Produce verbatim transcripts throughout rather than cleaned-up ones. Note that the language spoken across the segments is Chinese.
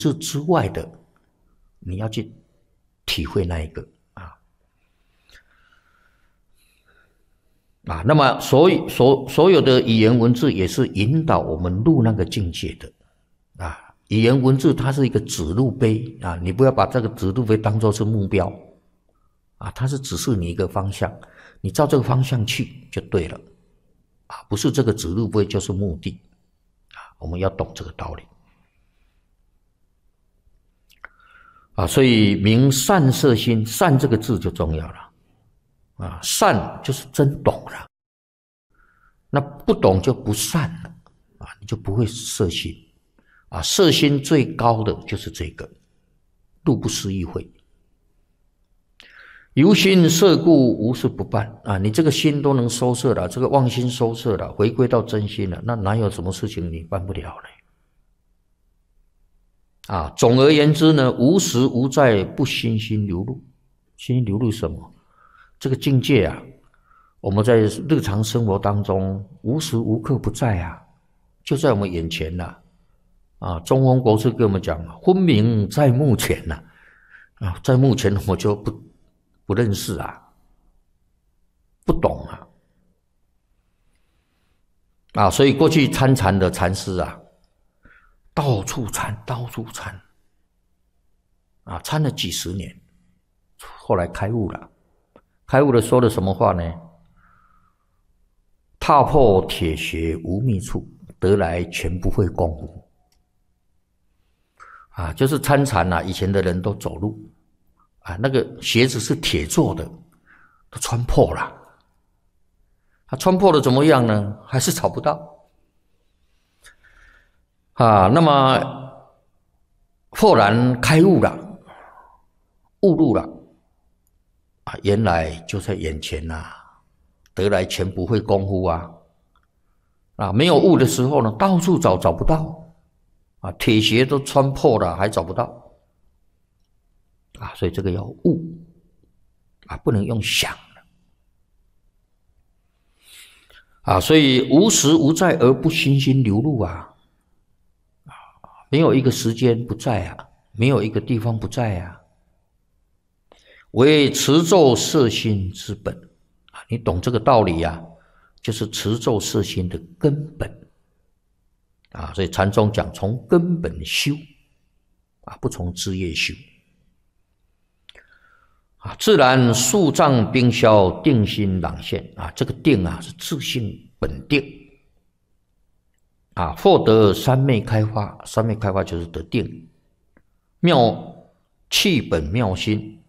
这之外的，你要去体会那一个啊啊。那么所以所所有的语言文字也是引导我们入那个境界的啊。语言文字它是一个指路碑啊，你不要把这个指路碑当作是目标啊，它是指示你一个方向，你照这个方向去就对了啊，不是这个指路碑就是目的啊，我们要懂这个道理啊。所以明善摄心，善这个字就重要了啊，善就是真懂了，那不懂就不善了啊，你就不会摄心啊。摄心最高的就是这个入不思议慧，由心摄故，无事不办啊！你这个心都能收摄了，这个妄心收摄了，回归到真心了，那哪有什么事情你办不了呢？啊，总而言之呢，无时无在不心心流露。心心流露什么？这个境界啊，我们在日常生活当中无时无刻不在啊，就在我们眼前呐、啊！啊，中峰国师给我们讲，分明在目前呐、啊！啊，在目前我就不。不认识啊，不懂啊，啊，所以过去参禅的禅师啊，到处参，到处参，啊，参了几十年，后来开悟了。开悟了说了什么话呢？踏破铁鞋无觅处，得来全不费工夫。啊，就是参禅啊，以前的人都走路。啊，那个鞋子是铁做的，都穿破了。他穿破了怎么样呢？还是找不到。啊，那么豁然开悟了，悟入了。啊，原来就在眼前呐、啊，得来全不费功夫啊。啊，没有悟的时候呢，到处找找不到。啊，铁鞋都穿破了，还找不到。啊，所以这个要悟啊，不能用想的啊，所以无时无在而不心心流露啊，啊，没有一个时间不在啊，没有一个地方不在啊，为持咒摄心之本啊，你懂这个道理啊，就是持咒摄心的根本啊，所以禅宗讲从根本修啊，不从枝叶修。啊，自然数障冰消，定心朗现啊！这个定啊，是自性本定啊。获得三昧开发，三昧开发就是得定，妙气本妙心，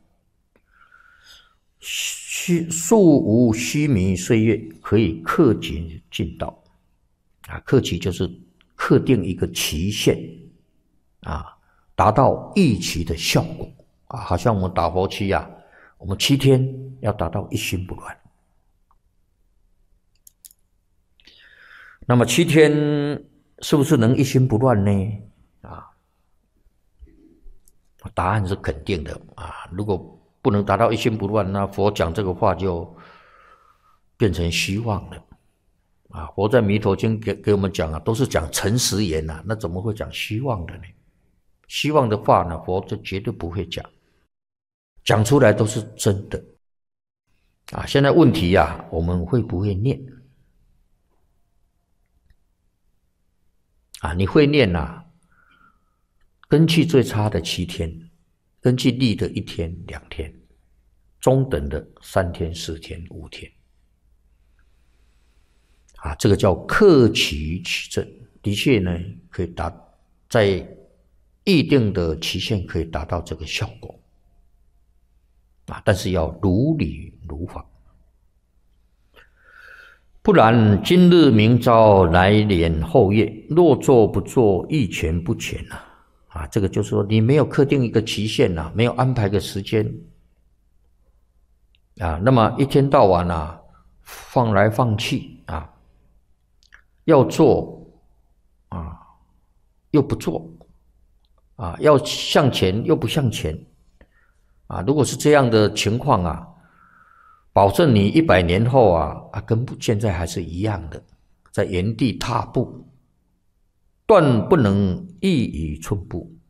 虚数无虚弥岁月，可以克己尽道啊。克己就是克定一个期限啊，达到预期的效果啊。好像我们打佛七啊。我们七天要达到一心不乱，那么七天是不是能一心不乱呢？啊，答案是肯定的啊。如果不能达到一心不乱，那佛讲这个话就变成虚妄了啊。佛在弥陀经给给我们讲啊，都是讲诚实言啊，那怎么会讲虚妄的呢？虚妄的话呢，佛就绝对不会讲。讲出来都是真的啊！现在问题啊，我们会不会念啊？你会念啊？根气最差的七天，根气力的一天两天，中等的三天四天五天啊，这个叫克期取证，的确呢可以达在预定的期限可以达到这个效果。啊，但是要如理如法，不然今日明朝，来年后月，若做不做，一全不全呐、啊！啊，这个就是说你没有设定一个期限呐、啊，没有安排个时间啊，那么一天到晚啊，放来放去啊，要做啊，又不做啊，要向前又不向前。啊，如果是这样的情况啊，保证你一百年后啊啊，跟现在还是一样的，在原地踏步，断不能一语寸步